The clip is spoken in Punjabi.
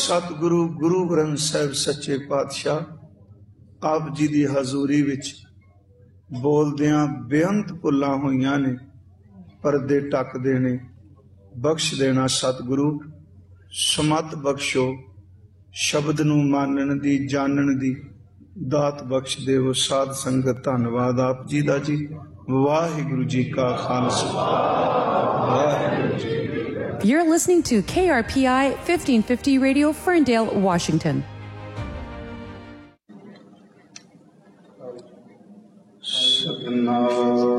ਸਤਿਗੁਰੂ ਗੁਰੂ ਗ੍ਰੰਥ ਸਾਹਿਬ ਸੱਚੇ ਪਾਤਸ਼ਾਹ ਆਪ ਜੀ ਦੀ ਹਜ਼ੂਰੀ ਵਿੱਚ ਬੋਲਦਿਆਂ ਬੇਅੰਤ ਭੁੱਲਾਂ ਹੋਈਆਂ ਨੇ, ਪਰਦੇ ਢੱਕਦੇ ਨੇ। ਬਖਸ਼ ਦੇਣਾ ਸਤਿਗੁਰੂ, ਸਮਤ ਬਖਸ਼ੋ, ਸ਼ਬਦ ਨੂੰ ਮਾਨਣ ਦੀ ਜਾਣਨ ਦੀ ਦਾਤ ਬਖਸ਼ ਦੇਵੋ। ਸਾਧ ਸੰਗਤ ਧੰਨਵਾਦ ਆਪ ਜੀ ਦਾ ਜੀ। ਵਾਹਿਗੁਰੂ ਜੀ ਕਾ Khalsa, Waheguru ji. You're listening to KRPI 1550 Radio, Ferndale, Washington. Satnam